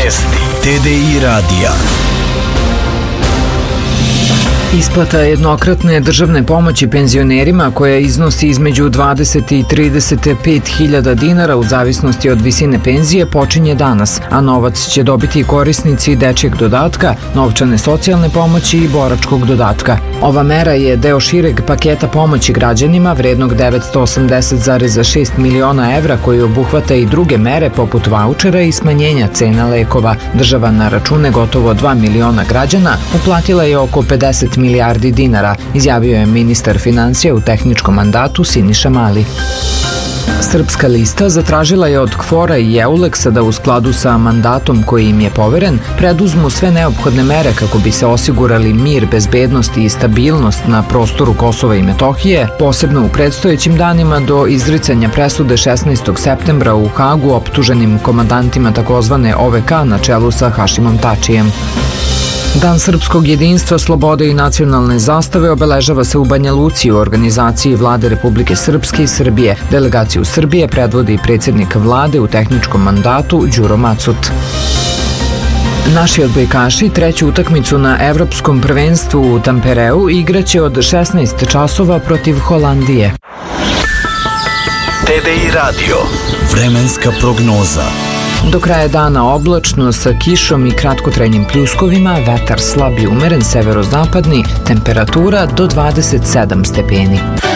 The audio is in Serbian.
Vesti TDI radija. Isplata jednokratne državne pomoći penzionerima koja iznosi između 20 i 35.000 dinara u zavisnosti od visine penzije počinje danas, a novac će dobiti korisnici dečjeg dodatka, novčane socijalne pomoći i boračkog dodatka. Ova mera je deo šireg paketa pomoći građanima vrednog 980,6 miliona evra koji obuhvata i druge mere poput vaučera i smanjenja cena lekova. Država na račune gotovo 2 miliona građana uplatila je oko 50 milijardi dinara, izjavio je ministar finansija u tehničkom mandatu Siniša Mali. Srpska lista zatražila je od KFOR-a i EULEX-a da u skladu sa mandatom koji im je poveren preduzmu sve neophodne mere kako bi se osigurali mir, bezbednost i stabilnost na prostoru Kosova i Metohije, posebno u predstojećim danima do izricanja presude 16. septembra u Hagu optuženim komandantima takozvane OVK na čelu sa Hašimom Tačijem. Dan srpskog jedinstva, slobode i nacionalne zastave obeležava se u Banja Luci u organizaciji Vlade Republike Srpske i Srbije. Delegaciju Srbije predvodi predsjednik vlade u tehničkom mandatu Đuro Macut. Naši odbojkaši treću utakmicu na Evropskom prvenstvu u Tampereu igraće od 16 časova protiv Holandije. TDI radio. Vremenska prognoza. Do kraja dana oblačno sa kišom i kratkotrajnim pljuskovima, vetar slab i umeren severozapadni, temperatura do 27 stepeni.